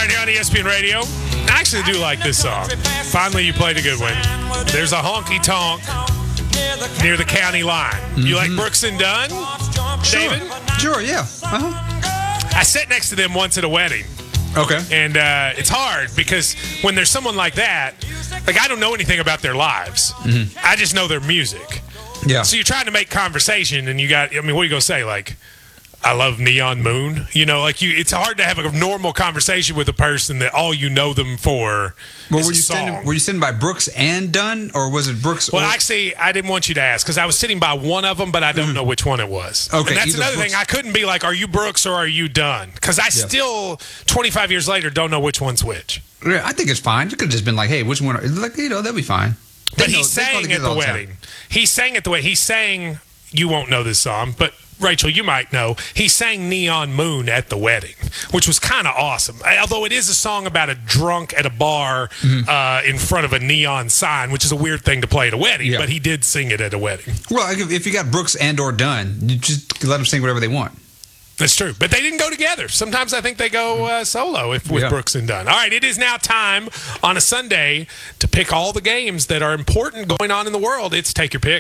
right, here on ESPN Radio. I actually do like this song. Finally, you played a good one. There's a honky tonk near the county line. You like Brooks and Dunn, David? Sure, yeah. I sat next to them once at a wedding. Okay. And it's hard because when there's someone like that, like I don't know anything about their lives. I just know their music. Yeah. So you're trying to make conversation, and what are you going to say? Like, I love Neon Moon. It's hard to have a normal conversation with a person that all you know them for is a song. Were you sitting by Brooks and Dunn, or was it Brooks? Well, actually, I didn't want you to ask because I was sitting by one of them, but I don't know which one it was. Okay, and that's another Brooks. thing. I couldn't be like, are you Brooks or are you Dunn? Because I still, 25 years later, don't know which one's which. Yeah, I think it's fine. You could have just been like, hey, which one? Like, that'd be fine. But he sang at the wedding. He sang at the wedding. He sang, you won't know this song, but Rachel, you might know, he sang Neon Moon at the wedding, which was kind of awesome. Although it is a song about a drunk at a bar in front of a neon sign, which is a weird thing to play at a wedding, but he did sing it at a wedding. Well, if you got Brooks and or Dunn, you just let them sing whatever they want. That's true. But they didn't go together. Sometimes I think they go solo with Brooks and Dunn. All right, it is now time on a Sunday to pick all the games that are important going on in the world. It's Take Your Pick.